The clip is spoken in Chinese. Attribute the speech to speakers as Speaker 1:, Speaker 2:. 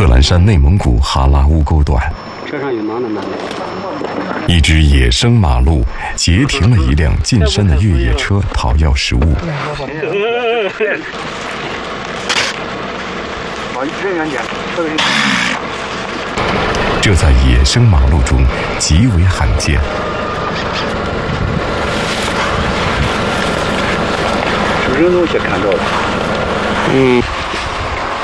Speaker 1: 贺兰山内蒙古哈拉乌沟段，
Speaker 2: 车上有忙的吗？
Speaker 1: 一只野生马路截停了一辆进山的越野车讨要食物。这在野生马路中极为罕见。
Speaker 2: 是扔东西看到的。